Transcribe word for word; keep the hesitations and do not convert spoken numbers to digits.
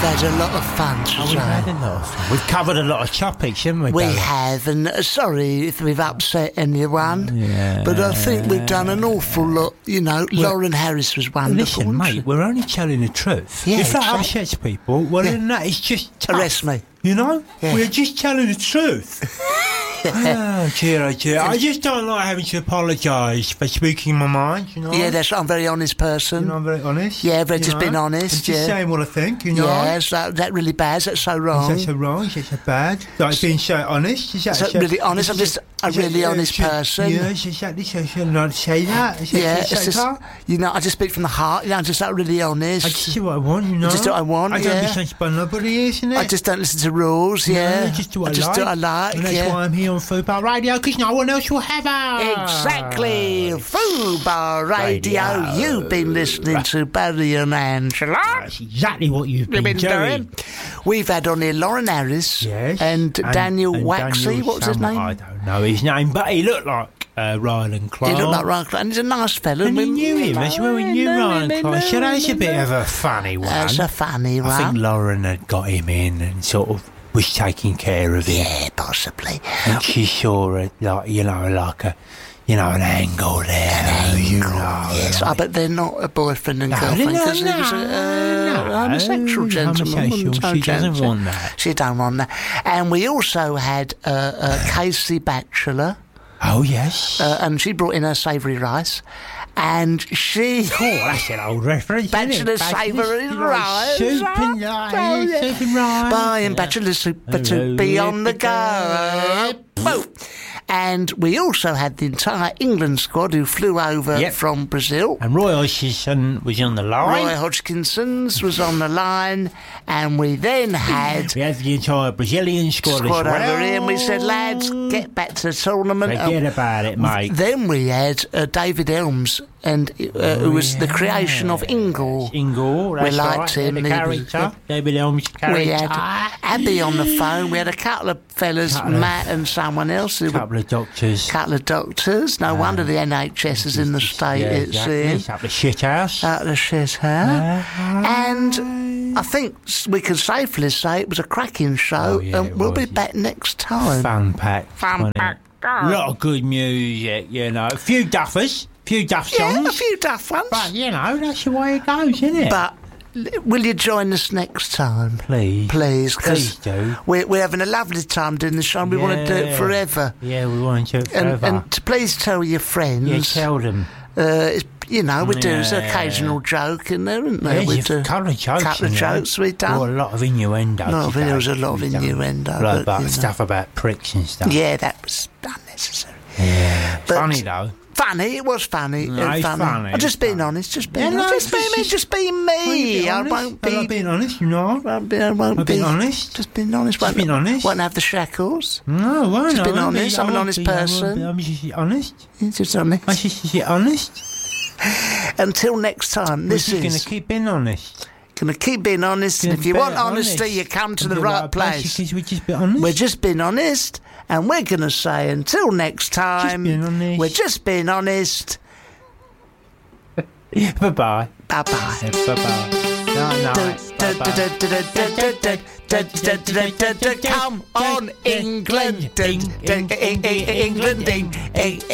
had a lot of fun today. Oh, we've had a lot of fun. We've covered a lot of topics, haven't we, We Darren? have, and uh, sorry if we've upset anyone, Yeah. but I think we've done an awful lot. You know, Well, Lauren Harris was wonderful. Listen, wasn't mate, we're only telling the truth. Yeah, if that exactly. upsets people, well, Yeah. then that is just she? tough. Arrest me. You know? Yeah. We're just telling the truth. Oh, dear, oh, dear. I just don't like having to apologise for speaking my mind, you know? Yeah, that's. I'm a very honest person. You know, I'm very honest. Yeah, very you just know? being honest, I'm just yeah. saying what I think, you know? Yeah, is that, that really bad? That's so wrong. Is that so wrong? Is that so bad? Like being so honest? Is that So really honest? I'm just a is that- really uh, honest should- person. Yes, exactly. So should I not say that? Is that Yeah, is it's that just, so? you know, I just speak from the heart. You know, I'm just like really honest. I just do what I want, you know? just do what I want, I don't yeah. be sensible by nobody, isn't it? I just don't listen to rules, yeah. No, just do what I, I just like. do what I like, And that's yeah. why I'm here on Football Radio, because no one else will have us. Exactly. Fubar Radio. Radio. You've been listening to Barry and Angela. That's exactly what you've been, We've been doing. doing. We've had on here Lauren Harris Yes. and, Daniel and Waxy. Daniel What was his some- name? I don't know his name, but he looked like uh, Ryland Clark. He looked like Ryan Clark, and he's a nice fellow. And he We- knew him as well. He knew knew Ryan him, Clark. he So knew that's a him, bit he of a funny one. That's a funny one. I think Lauren had got him in and sort of was taking care of him. Yeah, possibly. And she saw it, like, you know, like a, you know, an angle there. you know. Yes, like- I bet they're not a boyfriend and No, girlfriend no, because he was a uh, no, homosexual gentleman. homosexual. wasn't She doesn't chance. want that. She don't want that. And we also had uh, uh, Casey Batchelor, Oh, yes. uh, and she brought in her savoury rice, and she. Oh, that's an old reference. Bachelor isn't it? savoury Bachelor rice. Soup and Oh, rice. yeah. Soup and rice. Buying Yeah. bachelor soup Oh, to be yeah. on the go. Boom. And we also had the entire England squad who flew over Yep. from Brazil. And Roy Hodgson was on the line. Roy Hodgkinson's was on the line, and we then had We had the entire Brazilian squad, squad as well. over here, and we said, lads, get back to the tournament. Forget Um, about it, mate. Then we had uh, David Elms, and uh, who was the creation of Ingle. Ingle, that's We liked right. him. The He was character. good. David Elms' character. We had Abby on the phone. We had a couple of fellas, Couple of- Matt and someone else, who a were couple of doctors. couple of doctors. No wonder the N H S is in the state yeah, it's exactly. in. It's up the shit house. Out of the shit, huh? And I think s- we can safely say it was a cracking show, Oh, yeah, and it we'll was. be back next time. Fun pack. Fun pack. A lot of good music, you know. A few duffers, a few duff Yeah, songs. a few duff ones. But, you know, that's the way it goes, isn't it? But l- will you join us next time? Please. Please, Please because do. we're, we're having a lovely time doing the show, and we want to do it Yeah. forever. Yeah, we want to do it And, forever. and to please tell your friends. yeah, tell them. Uh, it's, you know, we do Yeah. there's an occasional joke in there, isn't there? There's we a do couple of jokes. couple of in there. jokes we done. Oh, a lot of innuendo. No, I think today. there was a lot of We've done. innuendo, Like but, about you know. stuff about pricks and stuff. Yeah, that was unnecessary. Yeah. But- Funny though. Funny, it was funny. No, it was it's funny. funny, I'm just it's being funny. honest. Just being Yeah, no, honest. Just it's be me. just- Just be me. I won't be. I'm being honest, you know. Won't be. I won't I'm be. being honest. Just being honest. Just won't, being honest. Won't have the shackles. No, why Just not? being I'm honest, I'm an I won't honest be- I won't person. be- I'm just honest. Just honest. I'm just honest. Until next time. We're This just going is to keep being honest. gonna keep being honest. And Gonna if you be want honest. honesty, you come to We'll the be right place. Because we're just being honest. We're just being honest, and we're gonna say until next time. being honest. We're just being honest. Bye bye. Bye bye. Bye bye. No, no. Come on, England, England, England,